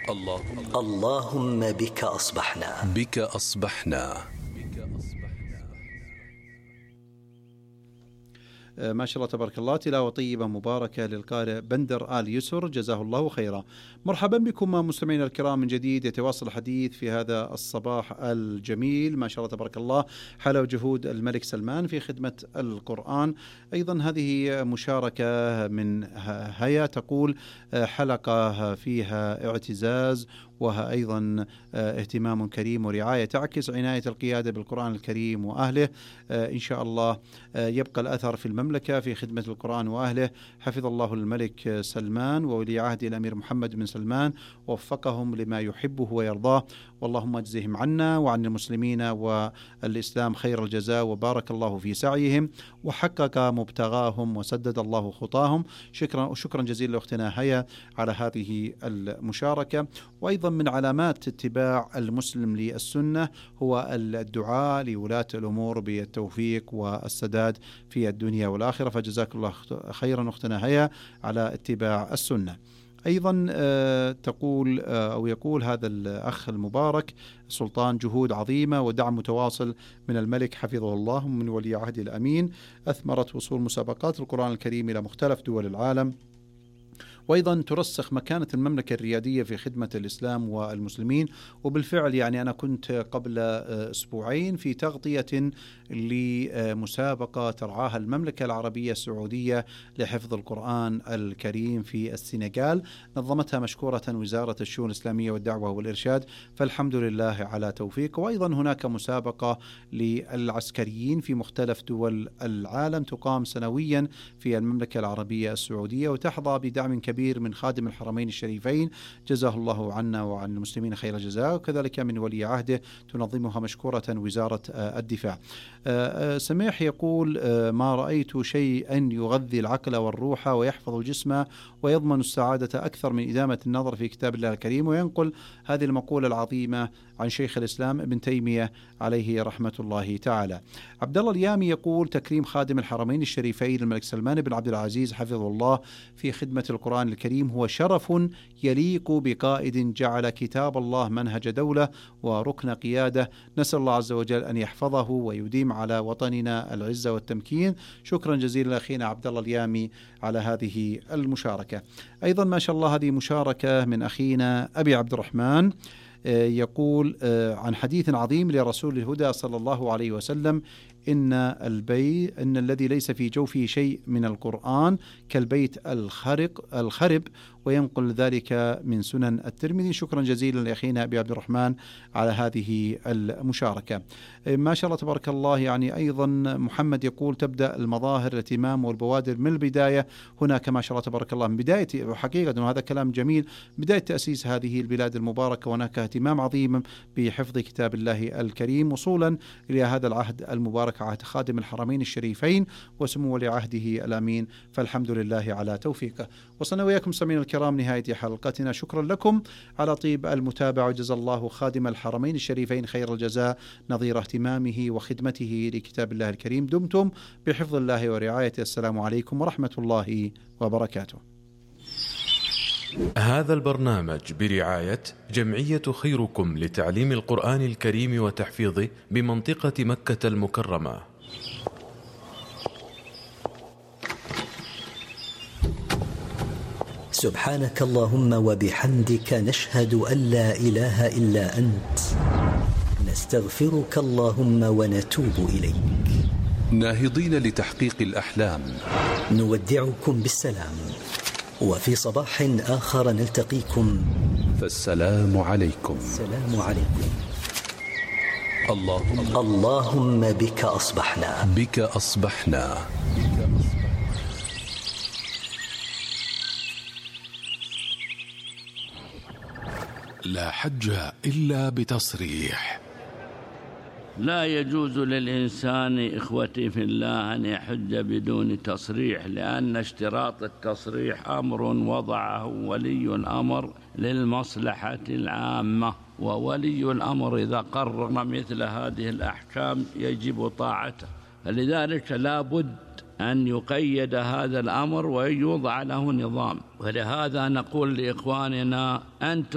اللهم بك أصبحنا. ما شاء الله تبارك الله، تلاوة طيبة مباركة للقارئ بندر آل يسر، جزاه الله خيرا. مرحبا بكم مستمعينا الكرام من جديد. يتواصل الحديث في هذا الصباح الجميل ما شاء الله تبارك الله حول جهود الملك سلمان في خدمة القرآن. أيضا هذه مشاركة من هيا تقول حلقة فيها اعتزاز وها أيضا اهتمام كريم ورعاية تعكس عناية القيادة بالقرآن الكريم وأهله. إن شاء الله يبقى الأثر في المملكة في خدمة القرآن وأهله. حفظ الله الملك سلمان وولي عهده الأمير محمد بن سلمان، ووفقهم لما يحبه ويرضاه، واللهم اجزهم عنا وعن المسلمين والإسلام خير الجزاء، وبارك الله في سعيهم وحقق مبتغاهم وسدد الله خطاهم. شكرا جزيلا لأختنا هيا على هذه المشاركة. وأيضا من علامات اتباع المسلم للسنة هو الدعاء لولاة الأمور بالتوفيق والسداد في الدنيا والآخرة، فجزاك الله خيرا أختنا هيا على اتباع السنة. أيضا تقول أو يقول هذا الأخ المبارك سلطان: جهود عظيمة ودعم متواصل من الملك حفظه الله ومن ولي عهده الأمين أثمرت وصول مسابقات القرآن الكريم إلى مختلف دول العالم، وأيضا ترسخ مكانة المملكة الريادية في خدمة الإسلام والمسلمين. وبالفعل يعني أنا كنت قبل أسبوعين في تغطية لمسابقة ترعاها المملكة العربية السعودية لحفظ القرآن الكريم في السنغال، نظمتها مشكورة وزارة الشؤون الإسلامية والدعوة والإرشاد، فالحمد لله على توفيق. وأيضا هناك مسابقة للعسكريين في مختلف دول العالم تقام سنويا في المملكة العربية السعودية، وتحظى بدعم كبير من خادم الحرمين الشريفين جزاه الله عنا وعن المسلمين خير الجزاء، وكذلك من ولي عهده تنظمها مشكورة وزارة الدفاع. سميح يقول: ما رأيت شيئا يغذي العقل والروح ويحفظ الجسم ويضمن السعادة أكثر من إدامة النظر في كتاب الله الكريم. وينقل هذه المقولة العظيمة عن شيخ الإسلام ابن تيمية عليه رحمة الله تعالى. عبد الله اليامي يقول: تكريم خادم الحرمين الشريفين الملك سلمان بن عبد العزيز حفظه الله في خدمة القرآن الكريم هو شرف يليق بقائد جعل كتاب الله منهج دولة وركن قيادة. نسأل الله عز وجل أن يحفظه ويديم على وطننا العزة والتمكين. شكرا جزيلا أخينا عبد الله اليامي على هذه المشاركة. أيضا ما شاء الله هذه مشاركة من أخينا أبي عبد الرحمن، يقول عن حديث عظيم لرسول الهدى صلى الله عليه وسلم: إن الذي ليس في جوفه شيء من القرآن كالبيت الخرب، وينقل ذلك من سنن الترمذي. شكرا جزيلا لأخينا أبي عبد الرحمن على هذه المشاركة. ما شاء الله تبارك الله. يعني أيضا محمد يقول: تبدأ المظاهر الاهتمام والبوادر من البداية. هناك ما شاء الله تبارك الله من بداية، حقيقة وهذا كلام جميل، بداية تأسيس هذه البلاد المباركة هناك اهتمام عظيم بحفظ كتاب الله الكريم، وصولا إلى هذا العهد المبارك عهد خادم الحرمين الشريفين وسمو ولي عهده الأمين، فالحمد لله على توفيقه. وصلنا وياكم سمعين الكرام نهاية حلقتنا. شكرا لكم على طيب المتابعة، وجزا الله خادم الحرمين الشريفين خير الجزاء نظير اهتمامه وخدمته لكتاب الله الكريم. دمتم بحفظ الله ورعايته. السلام عليكم ورحمة الله وبركاته. هذا البرنامج برعاية جمعية خيركم لتعليم القرآن الكريم وتحفيظه بمنطقة مكة المكرمة. سبحانك اللهم وبحمدك نشهد أن لا إله إلا أنت، نستغفرك اللهم ونتوب إليك. ناهضين لتحقيق الأحلام نودعكم بالسلام، وفي صباح آخر نلتقيكم، فالسلام عليكم. السلام عليكم. اللهم بك أصبحنا. لا حج إلا بتصريح. لا يجوز للإنسان إخوتي في الله أن يحج بدون تصريح، لأن اشتراط التصريح أمر وضعه ولي الأمر للمصلحة العامة، وولي الأمر إذا قرر مثل هذه الأحكام يجب طاعته، فلذلك لا بد أن يقيد هذا الأمر ويوضع له نظام. ولهذا نقول لإخواننا: أنتم